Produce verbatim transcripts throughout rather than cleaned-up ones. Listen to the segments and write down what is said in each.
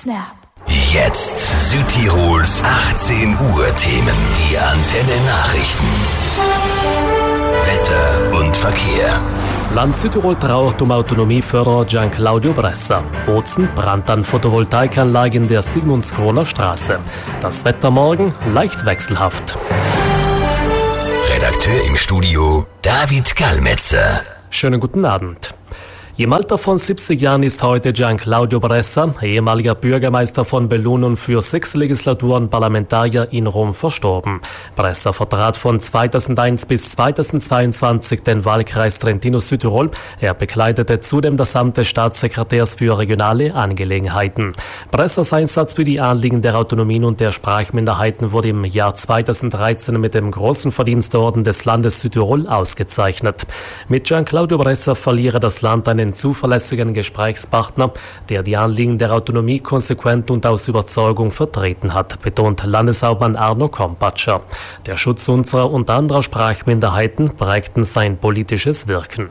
Snap. Jetzt Südtirols achtzehn Uhr Themen. Die Antenne Nachrichten. Wetter und Verkehr. Land Südtirol trauert um Autonomieförderer Gian Claudio Bressa. Bozen Brand an Photovoltaikanlage in der Sigmundskroner Straße. Das Wetter morgen leicht wechselhaft. Redakteur im Studio David Gallmetzer. Schönen guten Abend. Im Alter von siebzig Jahren ist heute Gian Claudio Bressa, ehemaliger Bürgermeister von Belluno und für sechs Legislaturen Parlamentarier in Rom, verstorben. Bressa vertrat von zweitausendeins bis zweitausendzweiundzwanzig den Wahlkreis Trentino-Südtirol. Er bekleidete zudem das Amt des Staatssekretärs für regionale Angelegenheiten. Bressas Einsatz für die Anliegen der Autonomien und der Sprachminderheiten wurde im Jahr zweitausenddreizehn mit dem Großen Verdienstorden des Landes Südtirol ausgezeichnet. Mit Gian Claudio Bressa verliere das Land einen zuverlässigen Gesprächspartner, der die Anliegen der Autonomie konsequent und aus Überzeugung vertreten hat, betont Landeshauptmann Arno Kompatscher. Der Schutz unserer und anderer Sprachminderheiten prägten sein politisches Wirken.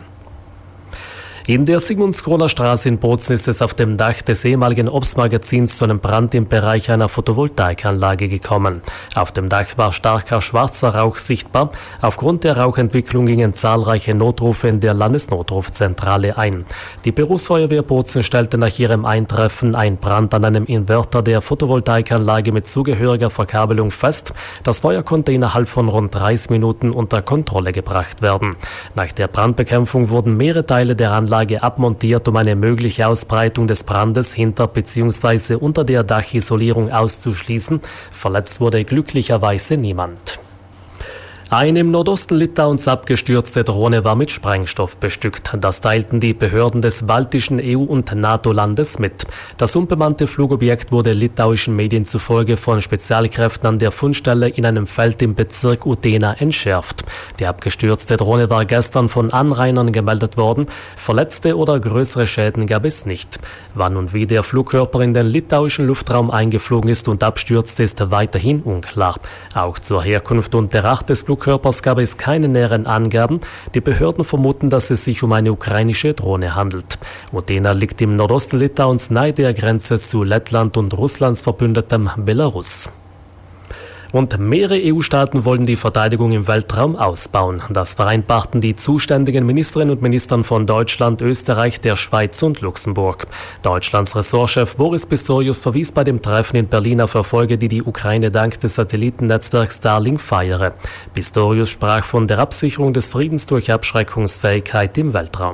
In der Sigmundskroner Straße in Bozen ist es auf dem Dach des ehemaligen Obstmagazins zu einem Brand im Bereich einer Photovoltaikanlage gekommen. Auf dem Dach war starker schwarzer Rauch sichtbar. Aufgrund der Rauchentwicklung gingen zahlreiche Notrufe in der Landesnotrufzentrale ein. Die Berufsfeuerwehr Bozen stellte nach ihrem Eintreffen einen Brand an einem Inverter der Photovoltaikanlage mit zugehöriger Verkabelung fest. Das Feuer konnte innerhalb von rund dreißig Minuten unter Kontrolle gebracht werden. Nach der Brandbekämpfung wurden mehrere Teile der Anlage abmontiert, um eine mögliche Ausbreitung des Brandes hinter bzw. unter der Dachisolierung auszuschließen. Verletzt wurde glücklicherweise niemand. Eine im Nordosten Litauens abgestürzte Drohne war mit Sprengstoff bestückt. Das teilten die Behörden des baltischen E U- und NATO-Landes mit. Das unbemannte Flugobjekt wurde litauischen Medien zufolge von Spezialkräften an der Fundstelle in einem Feld im Bezirk Utena entschärft. Die abgestürzte Drohne war gestern von Anrainern gemeldet worden. Verletzte oder größere Schäden gab es nicht. Wann und wie der Flugkörper in den litauischen Luftraum eingeflogen ist und abstürzte, ist weiterhin unklar. Auch zur Herkunft und der Art des Flugkörpers Körpers gab es keine näheren Angaben. Die Behörden vermuten, dass es sich um eine ukrainische Drohne handelt. Utena liegt im Nordosten Litauens nahe der Grenze zu Lettland und Russlands Verbündetem Belarus. Und mehrere E U-Staaten wollen die Verteidigung im Weltraum ausbauen. Das vereinbarten die zuständigen Ministerinnen und Ministern von Deutschland, Österreich, der Schweiz und Luxemburg. Deutschlands Ressortchef Boris Pistorius verwies bei dem Treffen in Berlin auf Erfolge, die die Ukraine dank des Satellitennetzwerks Starlink feiere. Pistorius sprach von der Absicherung des Friedens durch Abschreckungsfähigkeit im Weltraum.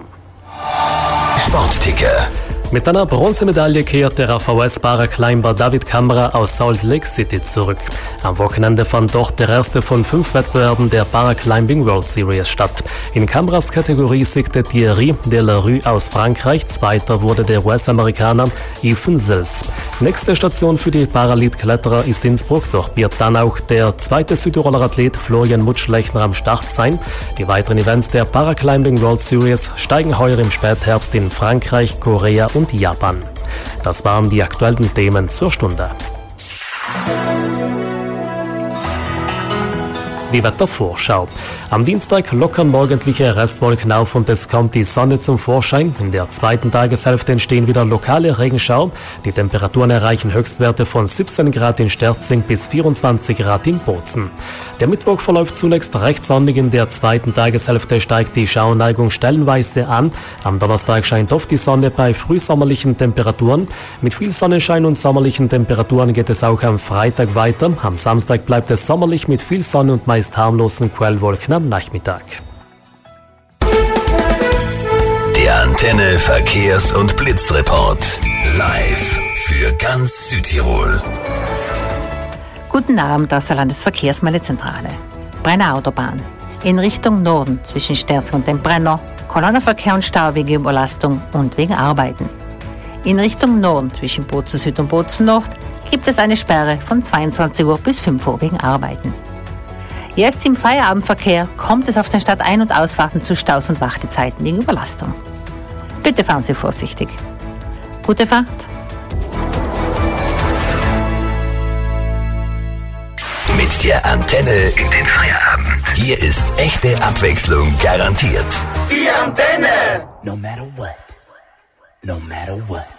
Sportticker. Mit einer Bronzemedaille kehrt der A V S-Paraclimber David Camara aus Salt Lake City zurück. Am Wochenende fand dort der erste von fünf Wettbewerben der Paraclimbing World Series statt. In Camaras Kategorie siegte Thierry Delarue aus Frankreich. Zweiter wurde der U S-Amerikaner Ethan Sills. Nächste Station für die Paralympic-Kletterer ist Innsbruck. Dort wird dann auch der zweite Südtiroler Athlet Florian Mutschlechner am Start sein. Die weiteren Events der Paraclimbing World Series steigen heuer im Spätherbst in Frankreich, Korea und Japan. Das waren die aktuellen Themen zur Stunde. Die Wettervorschau. Am Dienstag lockern morgendliche Restwolken auf und es kommt die Sonne zum Vorschein. In der zweiten Tageshälfte entstehen wieder lokale Regenschauer. Die Temperaturen erreichen Höchstwerte von siebzehn Grad in Sterzing bis vierundzwanzig Grad in Bozen. Der Mittwoch verläuft zunächst recht sonnig. In der zweiten Tageshälfte steigt die Schauerneigung stellenweise an. Am Donnerstag scheint oft die Sonne bei frühsommerlichen Temperaturen. Mit viel Sonnenschein und sommerlichen Temperaturen geht es auch am Freitag weiter. Am Samstag bleibt es sommerlich mit viel Sonne und meist harmlosen Quellwolken am Nachmittag. Der Antenne Verkehrs- und Blitzreport. Live für ganz Südtirol. Guten Abend aus der Landesverkehrsmeldezentrale. Brenner Autobahn. In Richtung Norden zwischen Sterzing und dem Brenner. Kolonnenverkehr und Stau wegen Überlastung und wegen Arbeiten. In Richtung Norden zwischen Bozen Süd und Bozen Nord gibt es eine Sperre von zweiundzwanzig Uhr bis fünf Uhr wegen Arbeiten. Jetzt im Feierabendverkehr kommt es auf den Stadtein- und Ausfahrten zu Staus und Wartezeiten wegen Überlastung. Bitte fahren Sie vorsichtig. Gute Fahrt! Mit der Antenne in den Feierabend. Hier ist echte Abwechslung garantiert. Die Antenne! No matter what. No matter what.